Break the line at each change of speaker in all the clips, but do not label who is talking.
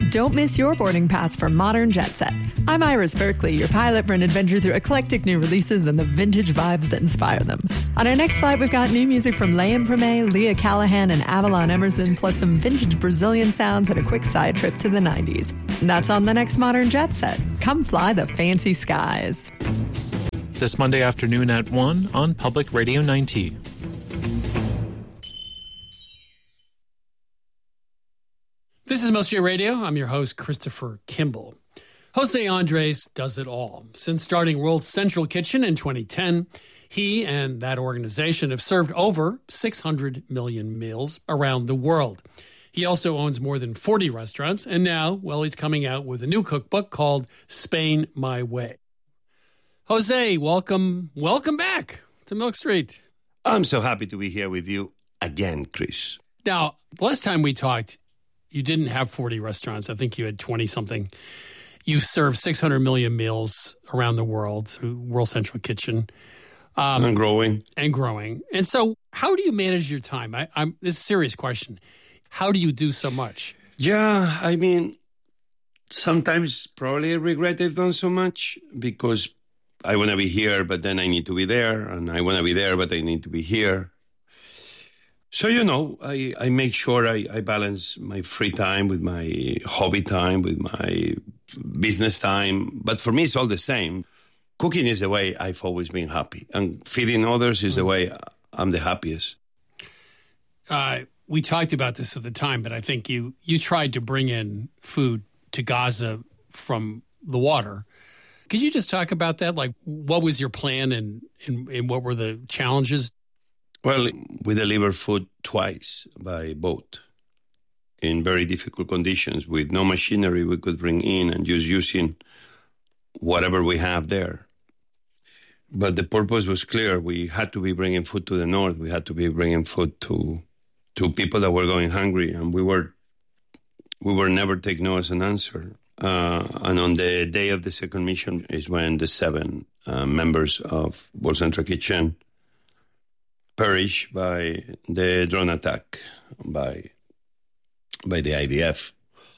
Don't miss your boarding pass for Modern Jet Set. I'm Iris Berkeley, your pilot for an adventure through eclectic new releases and the vintage vibes that inspire them. On our next flight, we've got new music from Leon Preme, Leah Callahan, and Avalon Emerson, plus some vintage Brazilian sounds and a quick side trip to the 90s. And that's on the next Modern Jet Set. Come fly the fancy skies.
This Monday afternoon at 1 on Public Radio 90.
This is Most Radio. I'm your host, Christopher Kimball. Jose Andres does it all. Since starting World Central Kitchen in 2010, he and that organization have served over 600 million meals around the world. He also owns more than 40 restaurants, and now, well, he's coming out with a new cookbook called Spain My Way. Jose, welcome back to Milk Street.
I'm so happy to be here with you again, Chris.
Now, last time we talked, you didn't have 40 restaurants. I think you had 20-something. You serve 600 million meals around the world through World Central Kitchen.
And growing.
And so how do you manage your time? This is a serious question. How do you do so much?
Yeah, I mean, sometimes probably I regret I've done so much because I want to be here, but then I need to be there. And I want to be there, but I need to be here. So, I make sure I balance my free time with my hobby time, with my business time. But for me, it's all the same. Cooking is the way I've always been happy. And feeding others is the way I'm the happiest.
We talked about this at the time, but I think you tried to bring in food to Gaza from the water. Could you just talk about that? Like, what was your plan and what were the challenges?
Well, we delivered food twice by boat in very difficult conditions with no machinery we could bring in and just using whatever we have there. But the purpose was clear. We had to be bringing food to the north. We had to be bringing food to people that were going hungry, and we were never take no as an answer. And on the day of the second mission is when the 7 members of World Central Kitchen perished by the drone attack by the IDF.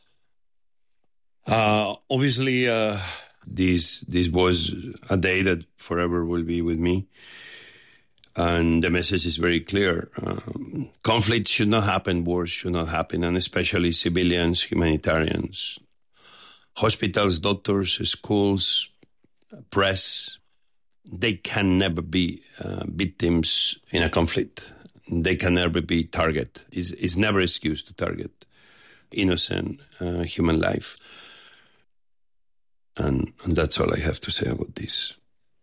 Obviously, this was a day that forever will be with me. And the message is very clear. Conflict should not happen, wars should not happen, and especially civilians, humanitarians, hospitals, doctors, schools, press. They can never be victims in a conflict. They can never be target. It's never excuse to target innocent human life. And that's all I have to say about this.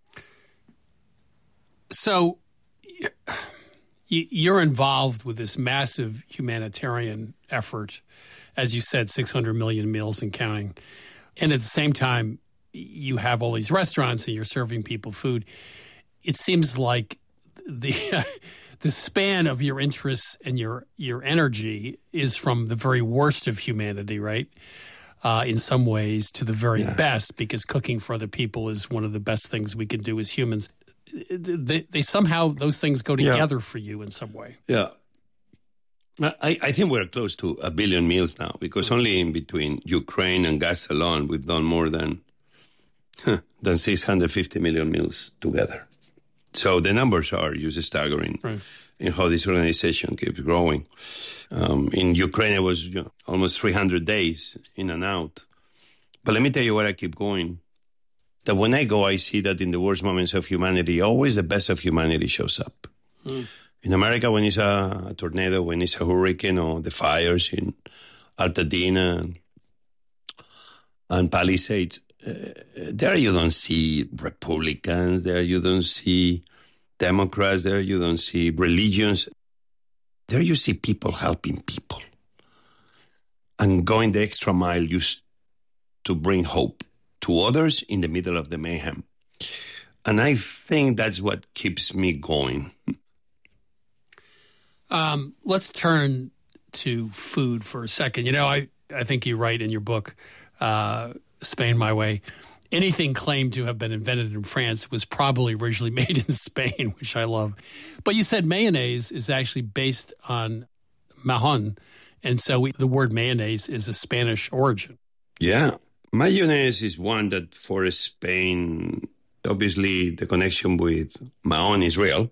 So you're involved with this massive humanitarian effort, as you said, 600 million meals and counting. And at the same time, you have all these restaurants and you're serving people food. It seems like the span of your interests and your energy is from the very worst of humanity, right? In some ways to the very best, because cooking for other people is one of the best things we can do as humans. They somehow, those things go together for you in some way.
Yeah. I think we're close to 1 billion meals now, because only in between Ukraine and Gaza alone, we've done more than 650 million meals together. So the numbers are just staggering in how this organization keeps growing. In Ukraine, it was almost 300 days in and out. But let me tell you where I keep going. That when I go, I see that in the worst moments of humanity, always the best of humanity shows up. In America, when it's a tornado, when it's a hurricane, or the fires in Altadena and Palisades, there you don't see Republicans, there you don't see Democrats, there you don't see religions. There you see people helping people and going the extra mile just to bring hope to others in the middle of the mayhem. And I think that's what keeps me going.
Let's turn to food for a second. I think you write in your book, Spain My Way, anything claimed to have been invented in France was probably originally made in Spain, which I love. But you said mayonnaise is actually based on Mahon, And so the word mayonnaise is a Spanish origin.
Yeah. Mayonnaise is one that for Spain, obviously the connection with Mahón is real.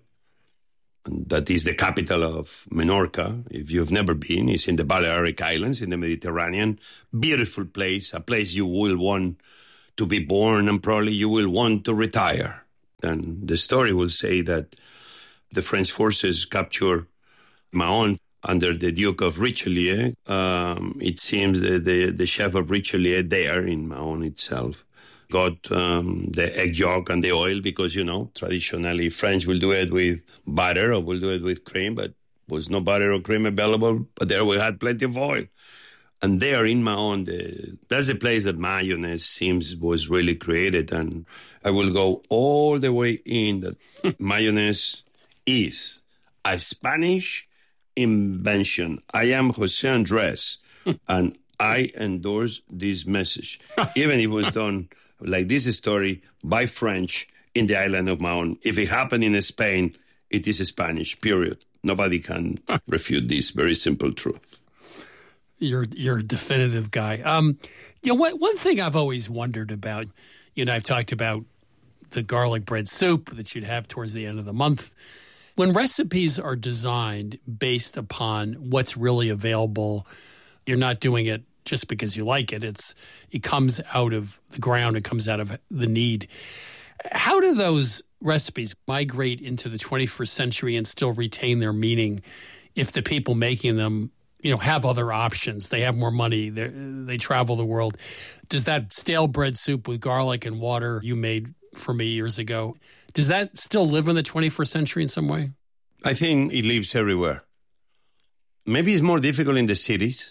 That is the capital of Menorca. If you've never been, it's in the Balearic Islands in the Mediterranean. Beautiful place, a place you will want to be born and probably you will want to retire. And the story will say that the French forces captured Mahón under the Duke of Richelieu. It seems that the chef of Richelieu there in Mahón itself got the egg yolk and the oil because, traditionally French will do it with butter or will do it with cream, but was no butter or cream available. But there we had plenty of oil. And there in Mahón, that's the place that mayonnaise was really created. And I will go all the way in that mayonnaise is a Spanish invention. I am Jose Andres, and I endorse this message. Even if it was done like this story by French in the island of Mahón. If it happened in Spain, it is Spanish, period. Nobody can refute this very simple truth.
You're a definitive guy. One thing I've always wondered about, I've talked about the garlic bread soup that you'd have towards the end of the month. When recipes are designed based upon what's really available, you're not doing it just because you like it. It comes out of the ground. It comes out of the need. How do those recipes migrate into the 21st century and still retain their meaning if the people making them, have other options? They have more money. They travel the world. Does that stale bread soup with garlic and water you made for me years ago, does that still live in the 21st century in some way?
I think it lives everywhere. Maybe it's more difficult in the cities.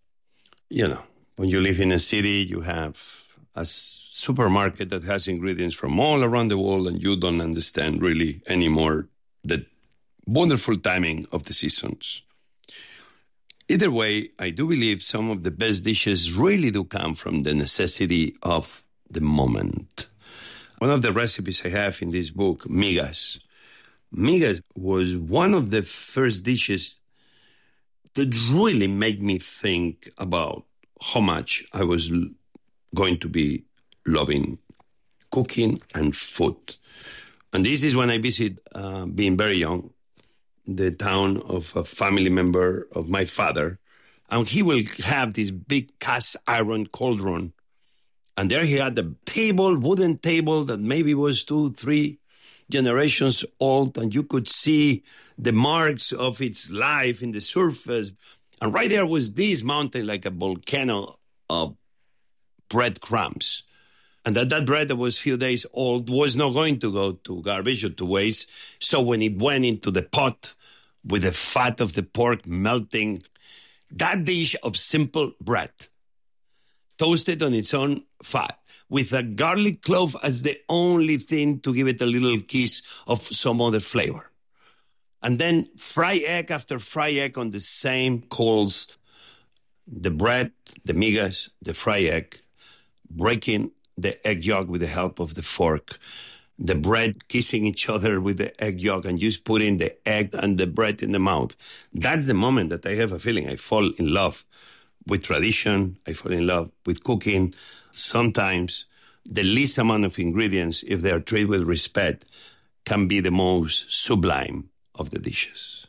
When you live in a city, you have a supermarket that has ingredients from all around the world, and you don't understand really anymore the wonderful timing of the seasons. Either way, I do believe some of the best dishes really do come from the necessity of the moment. One of the recipes I have in this book, migas. Migas was one of the first dishes that really made me think about how much I was going to be loving cooking and food. And this is when I visit, being very young, the town of a family member of my father. And he will have this big cast iron cauldron. And there he had a wooden table that maybe was 2-3 generations old, and you could see the marks of its life in the surface. And right there was this mountain like a volcano of breadcrumbs. And that bread that was a few days old was not going to go to garbage or to waste. So when it went into the pot with the fat of the pork melting, that dish of simple bread, toasted on its own fat, with a garlic clove as the only thing to give it a little kiss of some other flavor. And then fry egg after fry egg on the same coals, the bread, the migas, the fry egg, breaking the egg yolk with the help of the fork, the bread kissing each other with the egg yolk, and just putting the egg and the bread in the mouth. That's the moment that I have a feeling I fall in love with tradition. I fall in love with cooking. Sometimes the least amount of ingredients, if they are treated with respect, can be the most sublime of the dishes.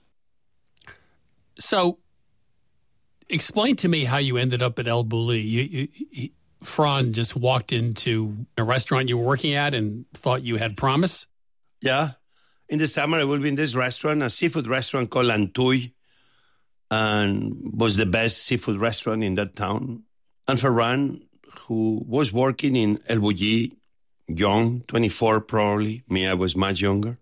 So, explain to me how you ended up at El Bulli. Fran just walked into a restaurant you were working at and thought you had promise?
Yeah. In the summer, I will be in this restaurant, a seafood restaurant called Antuy, and was the best seafood restaurant in that town. And Ferran, who was working in El Bulli, young, 24 probably. Me, I was much younger.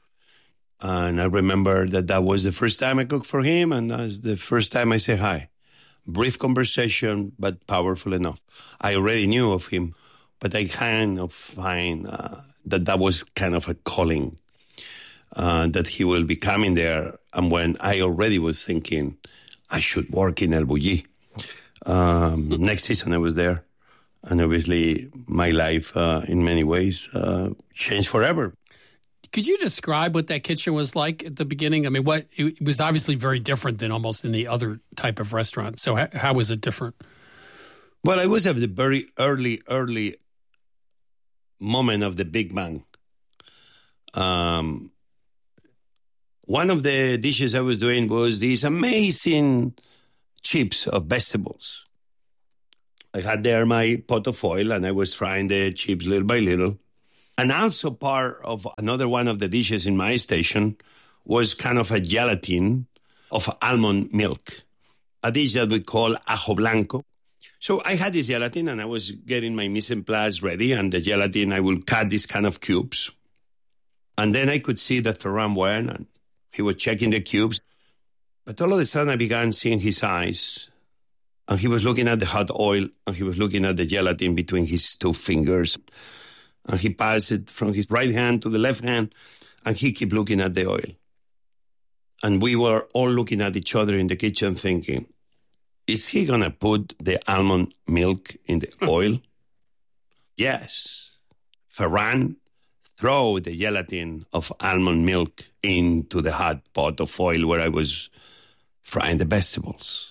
And I remember that was the first time I cooked for him, and that was the first time I say hi. Brief conversation, but powerful enough. I already knew of him, but I kind of find that was kind of a calling, that he will be coming there. And when I already was thinking, I should work in El Bulli. Next season I was there. And obviously my life, in many ways, changed forever.
Could you describe what that kitchen was like at the beginning? I mean, it was obviously very different than almost any other type of restaurant. So how was it different?
Well, I was at the very early moment of the Big Bang. One of the dishes I was doing was these amazing chips of vegetables. I had there my pot of oil, and I was frying the chips little by little. And also part of another one of the dishes in my station was kind of a gelatin of almond milk, a dish that we call ajo blanco. So I had this gelatin, and I was getting my mise en place ready, and the gelatin, I will cut these kind of cubes. And then I could see that Ferran went, and he was checking the cubes. But all of a sudden, I began seeing his eyes, and he was looking at the hot oil, and he was looking at the gelatin between his two fingers. And he passed it from his right hand to the left hand, and he kept looking at the oil. And we were all looking at each other in the kitchen thinking, is he going to put the almond milk in the oil? Yes. Ferran threw the gelatin of almond milk into the hot pot of oil where I was frying the vegetables.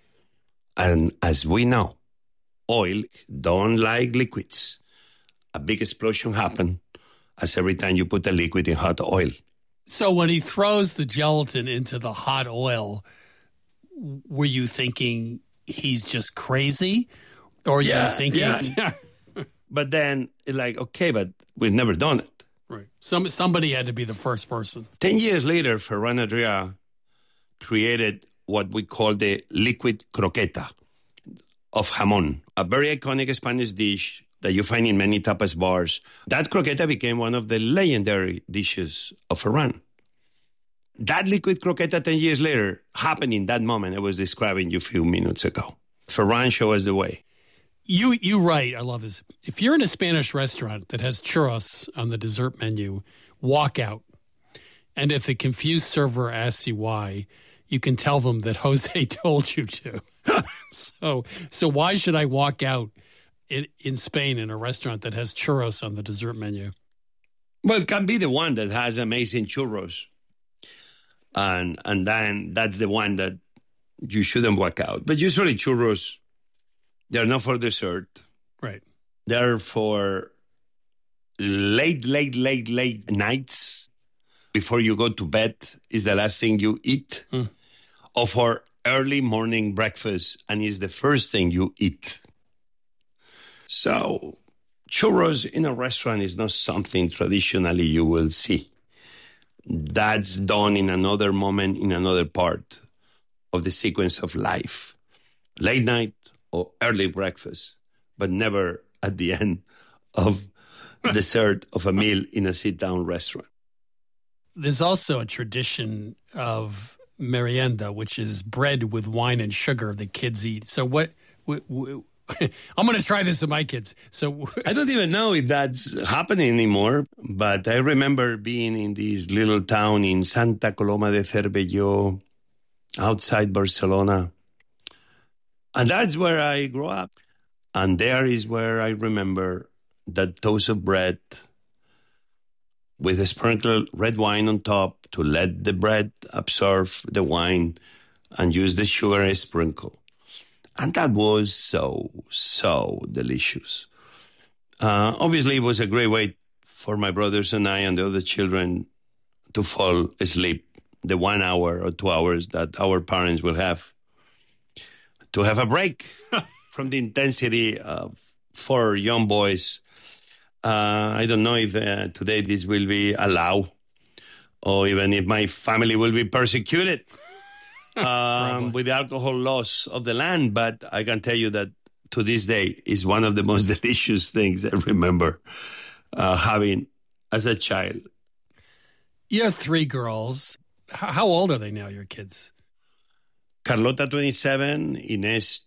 And as we know, oil don't like liquids. A big explosion happened as every time you put a liquid in hot oil.
So when he throws the gelatin into the hot oil, were you thinking he's just crazy? Or you were thinking...
Yeah. But then, like, okay, but we've never done it.
Right. Somebody had to be the first person.
10 years later, Ferran Adrià created what we call the liquid croqueta of jamón, a very iconic Spanish dish that you find in many tapas bars. That croqueta became one of the legendary dishes of Ferran. That liquid croqueta 10 years later happened in that moment I was describing you a few minutes ago. Ferran showed us the way.
You write, I love this. If you're in a Spanish restaurant that has churros on the dessert menu, walk out. And if the confused server asks you why, you can tell them that Jose told you to. So why should I walk out in Spain in a restaurant that has churros on the dessert menu?
Well, it can be the one that has amazing churros. And then that's the one that you shouldn't walk out. But usually churros, they're not for dessert.
Right.
They're for late nights before you go to bed is the last thing you eat. Or for early morning breakfast and is the first thing you eat. So churros in a restaurant is not something traditionally you will see. That's done in another moment, in another part of the sequence of life. Late night or early breakfast, but never at the end of dessert of a meal in a sit-down restaurant.
There's also a tradition of merienda, which is bread with wine and sugar that kids eat. So what I'm going to try this with my kids. So
I don't even know if that's happening anymore, but I remember being in this little town in Santa Coloma de Cervelló, outside Barcelona. And that's where I grew up. And there is where I remember that toast of bread with a sprinkle red wine on top to let the bread absorb the wine and use the sugar as sprinkle. And that was so delicious. Obviously, it was a great way for my brothers and I and the other children to fall asleep the 1 hour or 2 hours that our parents will have to have a break from the intensity of 4 young boys. I don't know if today this will be allowed or even if my family will be persecuted with the alcohol laws of the land. But I can tell you that to this day is one of the most delicious things I remember having as a child.
You have 3 girls. How old are they now, your kids?
Carlota, 27, Inés,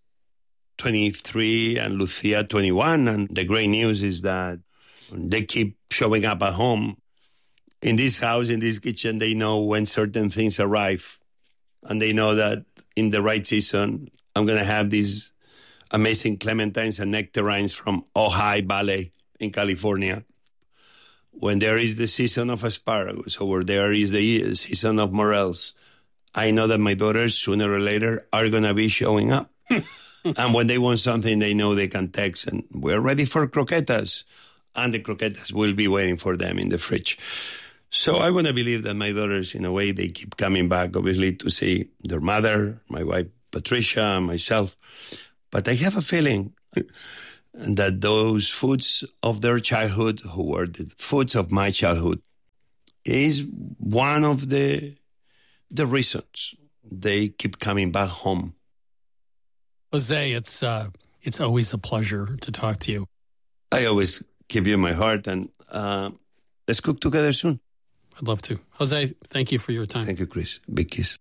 23, and Lucia, 21. And the great news is that they keep showing up at home. In this house, in this kitchen, they know when certain things arrive. And they know that in the right season, I'm going to have these amazing clementines and nectarines from Ojai Valley in California. when there is the season of asparagus or there is the season of morels, I know that my daughters, sooner or later, are going to be showing up. And when they want something, they know they can text, and we're ready for croquetas. And the croquetas will be waiting for them in the fridge. So I want to believe that my daughters, in a way, they keep coming back, obviously, to see their mother, my wife, Patricia, and myself. But I have a feeling that those foods of their childhood, who were the foods of my childhood, is one of the reasons they keep coming back home.
Jose, it's always a pleasure to talk to you.
I always give you my heart, and let's cook together soon.
I'd love to. Jose, thank you for your time.
Thank you, Chris. Big kiss.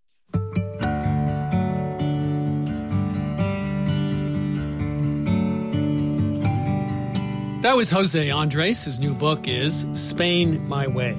That was Jose Andres. His new book is Spain My Way.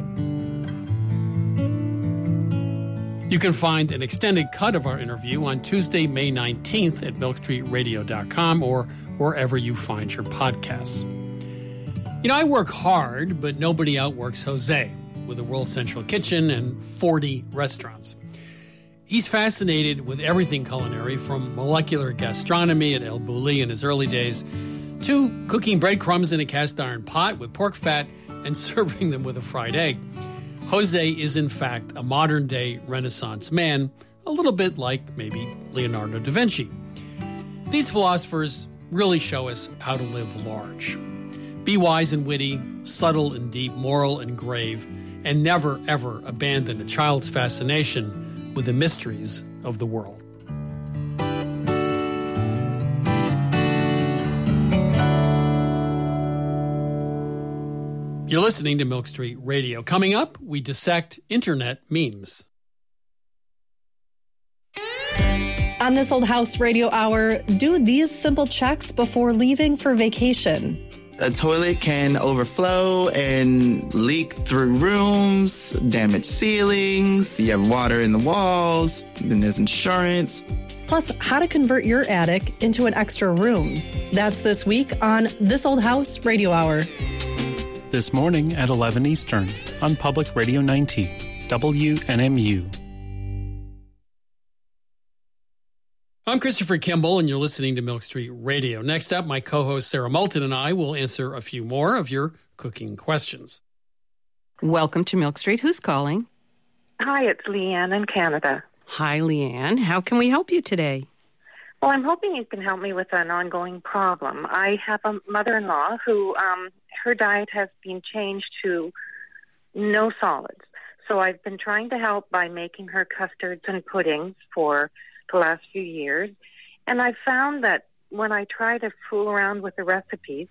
You can find an extended cut of our interview on Tuesday, May 19th at milkstreetradio.com or wherever you find your podcasts. You know, I work hard, but nobody outworks Jose with a World Central Kitchen and 40 restaurants. He's fascinated with everything culinary, from molecular gastronomy at El Bulli in his early days to cooking breadcrumbs in a cast iron pot with pork fat and serving them with a fried egg. Jose is, in fact, a modern-day Renaissance man, a little bit like maybe Leonardo da Vinci. These philosophers really show us how to live large. Be wise and witty, subtle and deep, moral and grave, and never, ever abandon a child's fascination with the mysteries of the world. You're listening to Milk Street Radio. Coming up, we dissect internet memes.
On This Old House Radio Hour, do these simple checks before leaving for vacation.
A toilet can overflow and leak through rooms, damage ceilings, you have water in the walls, then there's insurance.
Plus, how to convert your attic into an extra room. That's this week on This Old House Radio Hour.
This morning at 11 Eastern on Public Radio 90, WNMU.
I'm Christopher Kimball, and you're listening to Milk Street Radio. Next up, my co-host Sarah Moulton and I will answer a few more of your cooking questions.
Welcome to Milk Street. Who's calling?
Hi, it's Leanne in Canada.
Hi, Leanne. How can we help you today?
Well, I'm hoping you can help me with an ongoing problem. I have a mother-in-law who, her diet has been changed to no solids. So I've been trying to help by making her custards and puddings for the last few years. And I've found that when I try to fool around with the recipes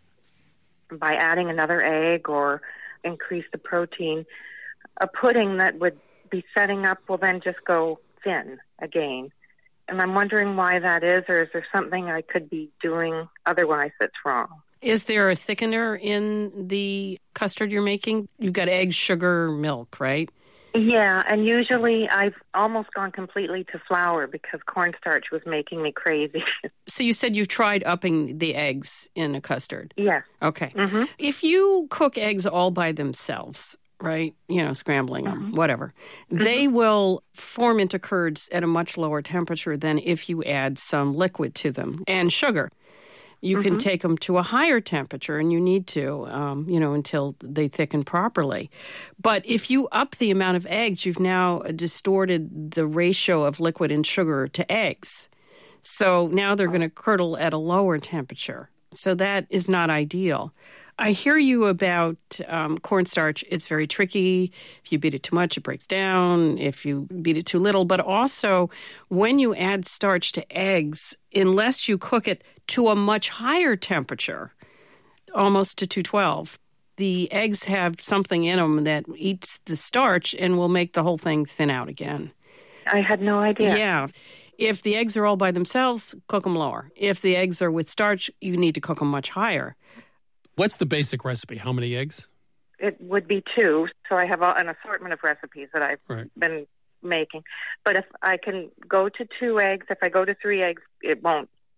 by adding another egg or increase the protein, a pudding that would be setting up will then just go thin again. And I'm wondering why that is, or is there something I could be doing otherwise that's wrong?
Is there a thickener in the custard you're making? You've got eggs, sugar, milk, right?
Yeah, and usually I've almost gone completely to flour because cornstarch was making me crazy.
So you said you've tried upping the eggs in a custard?
Yes.
Okay.
Mm-hmm.
If you cook eggs all by themselves, right, you know, scrambling them, whatever, they will form into curds at a much lower temperature than if you add some liquid to them and sugar. You can take them to a higher temperature, and you need to, until they thicken properly. But if you up the amount of eggs, you've now distorted the ratio of liquid and sugar to eggs. So now they're going to curdle at a lower temperature. So that is not ideal. I hear you about cornstarch. It's very tricky. If you beat it too much, it breaks down. If you beat it too little. But also, when you add starch to eggs, unless you cook it to a much higher temperature, almost to 212, the eggs have something in them that eats the starch and will make the whole thing thin out again.
I had no idea.
Yeah. If the eggs are all by themselves, cook them lower. If the eggs are with starch, you need to cook them much higher.
What's the basic recipe? How many eggs?
It would be 2, so I have an assortment of recipes that I've been making. But if I can go to 2 eggs, if I go to 3 eggs, it won't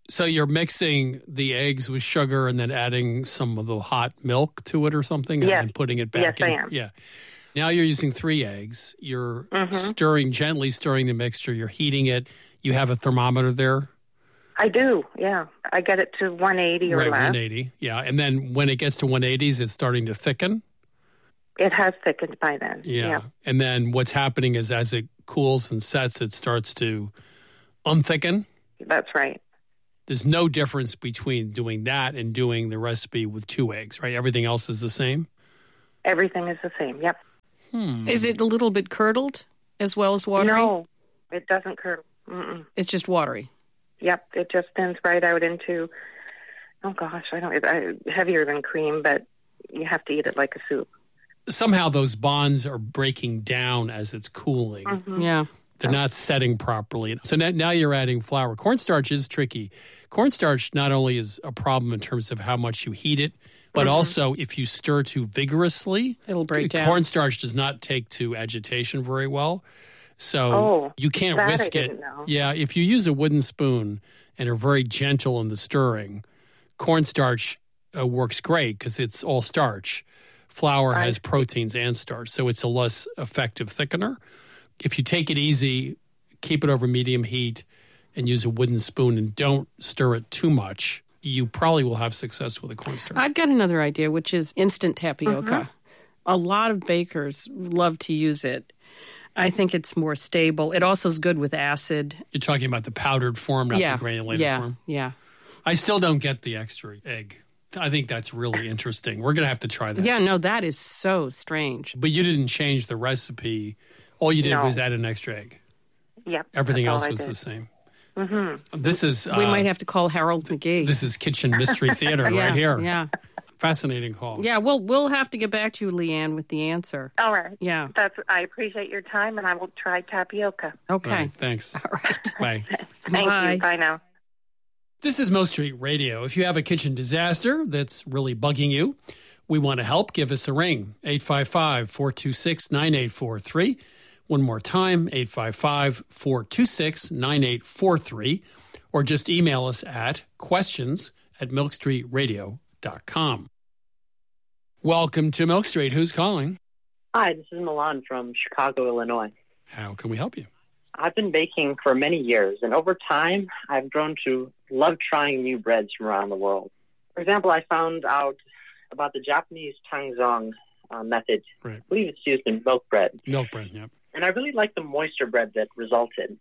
So you're mixing the eggs with sugar and then adding some of the hot milk to it or something?
Yes.
And putting it back in?
Yes, I am.
Yeah. Now you're using 3 eggs. You're gently stirring the mixture. You're heating it. You have a thermometer there?
I do, yeah. I get it to 180 or
right,
less.
180, yeah. And then when it gets to 180s, it's starting to thicken?
It has thickened by then.
Yeah. And then what's happening is as it cools and sets, it starts to unthicken?
That's right.
There's no difference between doing that and doing the recipe with 2 eggs, right? Everything else is the same?
Everything is the same, yep.
Is it a little bit curdled as well as watery?
No, it doesn't curdle. Mm-mm.
It's just watery.
Yep, it just thins right out into, heavier than cream, but you have to eat it like a soup.
Somehow those bonds are breaking down as it's cooling.
Yeah.
They're not setting properly. So now you're adding flour. Cornstarch is tricky. Cornstarch not only is a problem in terms of how much you heat it, but also if you stir too vigorously,
it'll break down.
Cornstarch does not take to agitation very well. So you can't whisk it. Yeah, if you use a wooden spoon and are very gentle in the stirring, cornstarch works great because it's all starch. Flour has proteins and starch, so it's a less effective thickener. If you take it easy, keep it over medium heat, and use a wooden spoon and don't stir it too much, you probably will have success with a cornstarch.
I've got another idea, which is instant tapioca. A lot of bakers love to use it. I think it's more stable. It also is good with acid.
You're talking about the powdered form, not the granulated form?
Yeah.
I still don't get the extra egg. I think that's really interesting. We're going to have to try that.
Yeah, no, that is so strange.
But you didn't change the recipe. All you did was add an extra egg.
Yep.
Everything else was the same. This is...
we might have to call Harold McGee.
This is Kitchen Mystery Theater right here.
Yeah.
Fascinating call.
Yeah, we'll have to get back to you, Leanne, with the answer.
All right.
Yeah.
I appreciate your time, and I will try tapioca.
Okay.
Right, thanks.
All right.
Bye.
Thank you. Bye now.
This is Milk Street Radio. If you have a kitchen disaster that's really bugging you, we want to help. Give us a ring, 855-426-9843. One more time, 855-426-9843. Or just email us at questions@milkstreetradio.com. Welcome to Milk Street. Who's calling?
Hi, this is Milan from Chicago, Illinois.
How can we help you?
I've been baking for many years, and over time, I've grown to love trying new breads from around the world. For example, I found out about the Japanese tangzong method.
Right.
I believe it's used in milk bread.
Milk bread, yep.
And I really like the moister bread that resulted.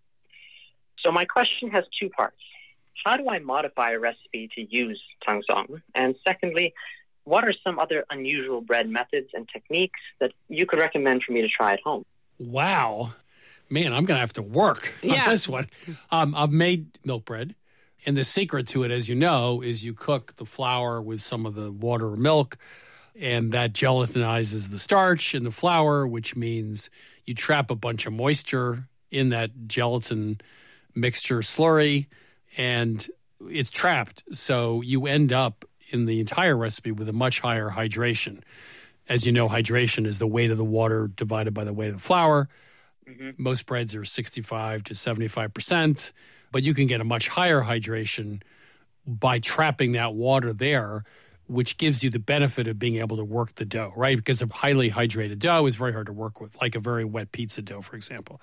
So my question has 2 parts. How do I modify a recipe to use tangzong? And secondly, what are some other unusual bread methods and techniques that you could recommend for me to try at home?
Wow. Man, I'm going to have to work on this one. I've made milk bread, and the secret to it, as you know, is you cook the flour with some of the water or milk, and that gelatinizes the starch in the flour, which means you trap a bunch of moisture in that gelatin mixture slurry, and it's trapped. So you end up in the entire recipe with a much higher hydration. As you know, hydration is the weight of the water divided by the weight of the flour. Most breads are 65 to 75%, but you can get a much higher hydration by trapping that water there, which gives you the benefit of being able to work the dough, right? Because a highly hydrated dough is very hard to work with, like a very wet pizza dough, for example.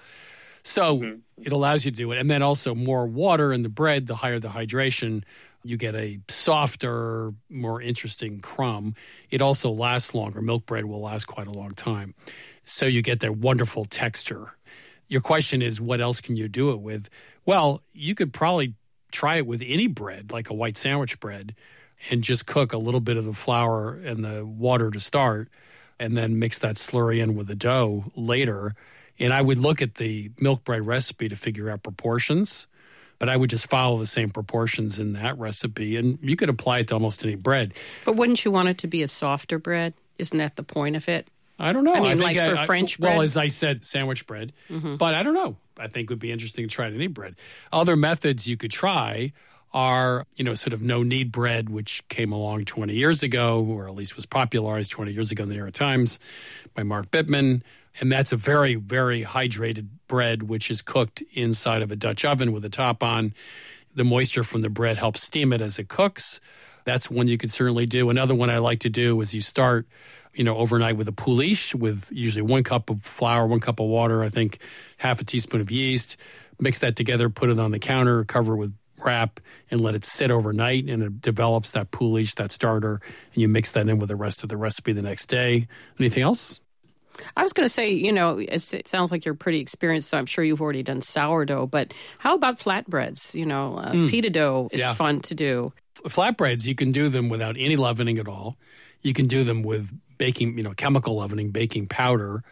So it allows you to do it. And then also more water in the bread, the higher the hydration, you get a softer, more interesting crumb. It also lasts longer. Milk bread will last quite a long time. So you get that wonderful texture. Your question is, what else can you do it with? Well, you could probably try it with any bread, like a white sandwich bread, and just cook a little bit of the flour and the water to start, and then mix that slurry in with the dough later. And I would look at the milk bread recipe to figure out proportions, but I would just follow the same proportions in that recipe, and you could apply it to almost any bread.
But wouldn't you want it to be a softer bread? Isn't that the point of it?
I don't know.
I mean, like for French bread?
Well, as I said, sandwich bread. But I don't know. I think it would be interesting to try any bread. Other methods you could try are, sort of no-knead bread, which came along 20 years ago, or at least was popularized 20 years ago in the New York Times by Mark Bittman. And that's a very, very hydrated bread, which is cooked inside of a Dutch oven with a top on. the moisture from the bread helps steam it as it cooks. That's one you could certainly do. Another one I like to do is you start, overnight with a pouliche with usually 1 cup of flour, 1 cup of water, I think half a teaspoon of yeast. Mix that together, put it on the counter, cover it with wrap, and let it sit overnight, and it develops that pouliche, that starter, and you mix that in with the rest of the recipe the next day. Anything else?
I was going to say, it sounds like you're pretty experienced, so I'm sure you've already done sourdough, but how about flatbreads? Pita dough is fun to do.
Flatbreads, you can do them without any leavening at all. You can do them with baking, chemical leavening, baking powder.